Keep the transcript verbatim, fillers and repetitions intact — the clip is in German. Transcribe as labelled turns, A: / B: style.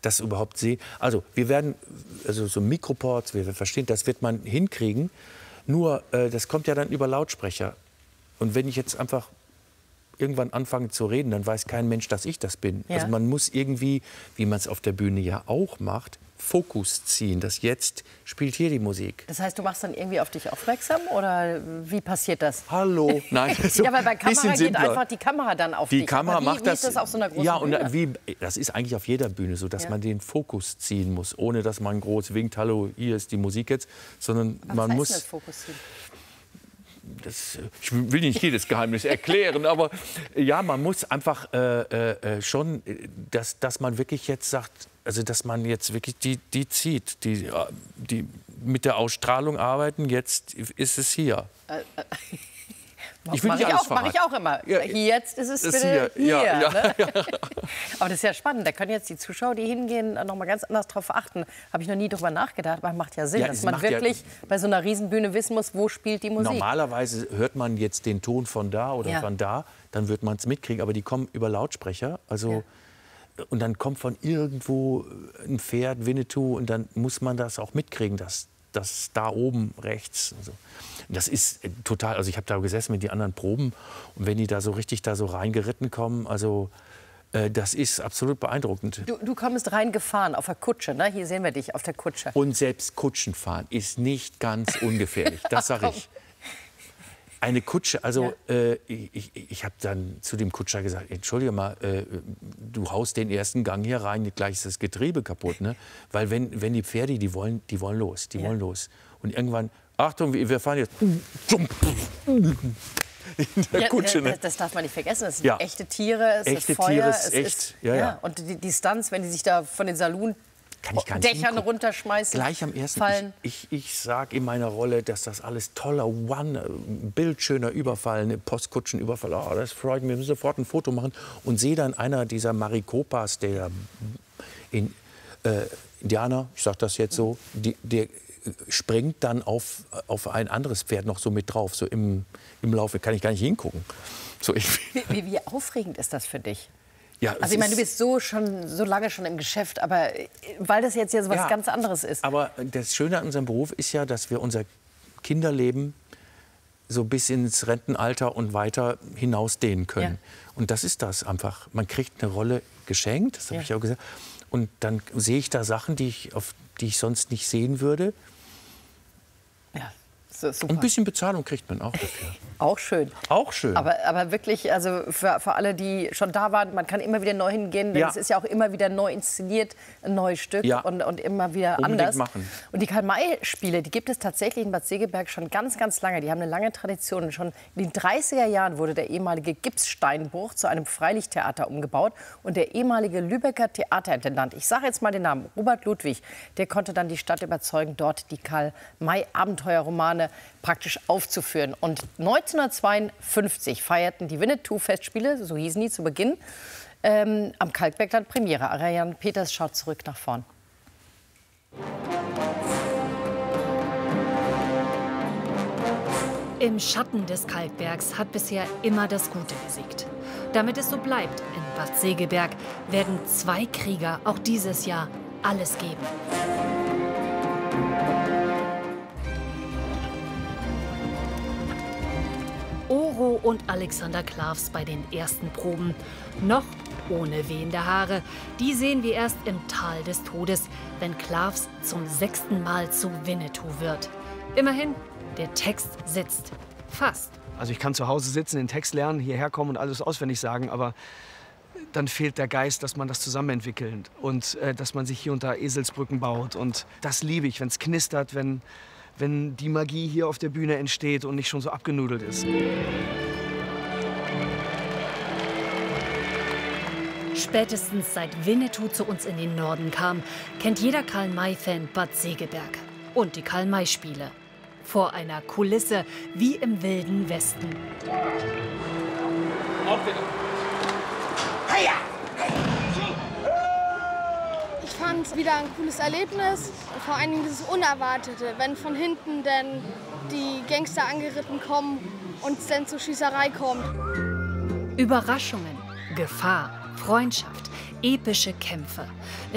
A: das überhaupt sehen. Also wir werden, also so Mikroports, wir verstehen, das wird man hinkriegen. Nur, äh, das kommt ja dann über Lautsprecher. Und wenn ich jetzt einfach irgendwann anfange zu reden, dann weiß kein Mensch, dass ich das bin. Ja. Also man muss irgendwie, wie man es auf der Bühne ja auch macht, Fokus ziehen. Das jetzt spielt hier die Musik.
B: Das heißt, du machst dann irgendwie auf dich aufmerksam oder wie passiert das?
A: Hallo. Nein, so
B: ja, weil bei Kamera geht einfach die Kamera dann auf
A: die
B: dich.
A: Kamera
B: wie,
A: macht
B: wie
A: das.
B: Ist das auf so einer großen
A: ja, und
B: Bühne?
A: wie, das ist eigentlich auf jeder Bühne so, dass ja. man den Fokus ziehen muss, ohne dass man groß winkt, hallo, hier ist die Musik jetzt, sondern
B: Was
A: man
B: heißt
A: muss.
B: Das Fokus ziehen?
A: Das, ich will nicht jedes Geheimnis erklären, aber ja, man muss einfach äh, äh, schon, dass, dass man wirklich jetzt sagt, also dass man jetzt wirklich die, die zieht, die, die mit der Ausstrahlung arbeiten, jetzt ist es hier.
B: Äh, äh.
A: Ich will
B: Mach
A: nicht
B: ich,
A: alles
B: auch, mach ich auch immer.
A: Ja,
B: jetzt ist es
A: ist
B: bitte
A: hier.
B: hier.
A: Ja, ja,
B: ne?
A: ja.
B: Aber das ist ja spannend. Da können jetzt die Zuschauer, die hingehen, noch mal ganz anders drauf achten. Habe ich noch nie drüber nachgedacht, aber macht ja Sinn,
A: Ja,
B: dass
A: es
B: man
A: macht
B: wirklich
A: ja,
B: bei so einer Riesenbühne wissen muss, wo spielt die Musik.
A: Normalerweise hört man jetzt den Ton von da oder
B: Ja.
A: von da, dann wird man es mitkriegen, aber die kommen über Lautsprecher. Also, ja. Und dann kommt von irgendwo ein Pferd, Winnetou, und dann muss man das auch mitkriegen, dass das da oben rechts. Also, das ist total, also ich habe da gesessen mit den anderen Proben und wenn die da so richtig da so reingeritten kommen, also äh, das ist absolut beeindruckend.
B: Du, du kommst reingefahren auf der Kutsche, ne? Hier sehen wir dich auf der Kutsche.
A: Und selbst Kutschenfahren ist nicht ganz ungefährlich, das sage ich. Eine Kutsche, also ja. äh, ich, ich habe dann zu dem Kutscher gesagt, entschuldige mal, äh, du haust den ersten Gang hier rein, gleich ist das Getriebe kaputt, ne? Weil wenn, wenn die Pferde, die wollen, die wollen los, die ja. wollen los. Und irgendwann, Achtung, wir fahren jetzt in der
B: ja,
A: Kutsche. Ne?
B: Das darf man nicht vergessen, das sind
A: ja.
B: echte Tiere, es
A: echte
B: ist Feuer,
A: Tiere,
B: es
A: echt,
B: ist,
A: ja, ja.
B: ja. Und die, die Stunts, wenn die sich da von den Saloon Dächern runterschmeißen,
A: gleich am ersten
B: fallen.
A: Ich, ich, ich sage in meiner Rolle, dass das alles toller One, bildschöner Überfall, eine Postkutschenüberfall. Oh, das freut mich, wir müssen sofort ein Foto machen. Und sehe dann einer dieser Maricopas, der in, äh, Indianer, ich sage das jetzt so, die, der springt dann auf, auf ein anderes Pferd noch so mit drauf, so im, im Laufe, kann ich gar nicht hingucken. So, ich
B: wie, wie, wie aufregend ist das für dich?
A: Ja,
B: also ich meine, du bist so, schon, so lange schon im Geschäft, aber weil das jetzt ja so was
A: ja,
B: ganz anderes ist.
A: Aber das Schöne an unserem Beruf ist ja, dass wir unser Kinderleben so bis ins Rentenalter und weiter hinausdehnen können. Ja. Und das ist das einfach. Man kriegt eine Rolle geschenkt, das habe ja. ich auch gesagt. Und dann sehe ich da Sachen, die ich, auf die ich sonst nicht sehen würde.
B: Ja, so, super.
A: Und ein bisschen Bezahlung kriegt man auch dafür.
B: Auch schön.
A: Auch schön.
B: Aber, aber wirklich, also für, für alle, die schon da waren, man kann immer wieder neu hingehen, denn
A: ja.
B: es ist ja auch immer wieder neu inszeniert, ein neues Stück
A: ja.
B: und, und immer wieder
A: Unbedingt
B: anders.
A: Machen.
B: Und die Karl-May-Spiele, die gibt es tatsächlich in Bad Segeberg schon ganz, ganz lange. Die haben eine lange Tradition. Schon in den dreißiger Jahren wurde der ehemalige Gipssteinbruch zu einem Freilichttheater umgebaut. Und der ehemalige Lübecker Theaterintendant, ich sage jetzt mal den Namen, Robert Ludwig, der konnte dann die Stadt überzeugen, dort die Karl-May-Abenteuerromane praktisch aufzuführen. Und neunzehnhundertzweiundfünfzig feierten die Winnetou-Festspiele, so hießen die zu Beginn, ähm, am Kalkberg dann Premiere. Ariane Peters schaut zurück nach vorn.
C: Im Schatten des Kalkbergs hat bisher immer das Gute gesiegt. Damit es so bleibt in Bad Segeberg, werden zwei Krieger auch dieses Jahr alles geben. Oro und Alexander Klavs bei den ersten Proben. Noch ohne wehende Haare. Die sehen wir erst im Tal des Todes, wenn Klavs zum sechsten Mal zu Winnetou wird. Immerhin, der Text sitzt. Fast.
D: Also ich kann zu Hause sitzen, den Text lernen, hierher kommen und alles auswendig sagen, aber dann fehlt der Geist, dass man das zusammen entwickelt und äh, dass man sich hier unter Eselsbrücken baut. Und das liebe ich, wenn es knistert, wenn, wenn die Magie hier auf der Bühne entsteht und nicht schon so abgenudelt ist.
C: Spätestens seit Winnetou zu uns in den Norden kam, kennt jeder Karl-May-Fan Bad Segeberg und die Karl-May-Spiele. Vor einer Kulisse wie im Wilden Westen.
E: Ich fand es wieder ein cooles Erlebnis, vor allen Dingen dieses Unerwartete, wenn von hinten dann die Gangster angeritten kommen und es dann zur Schießerei kommt.
C: Überraschungen, Gefahr, Freundschaft, epische Kämpfe.